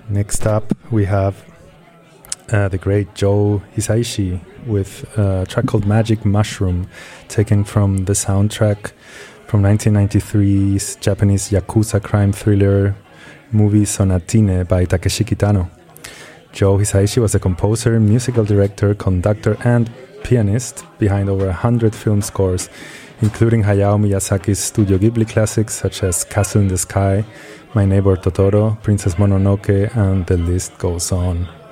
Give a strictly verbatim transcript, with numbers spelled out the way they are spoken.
Next up, we have uh, the great Joe Hisaishi with a track called Magic Mushroom, taken from the soundtrack from nineteen ninety-three's Japanese Yakuza crime thriller movie Sonatine by Takeshi Kitano. Joe Hisaishi was a composer, musical director, conductor, and pianist behind over one hundred film scores, including Hayao Miyazaki's Studio Ghibli classics such as Castle in the Sky, My Neighbor Totoro, Princess Mononoke, and the list goes on.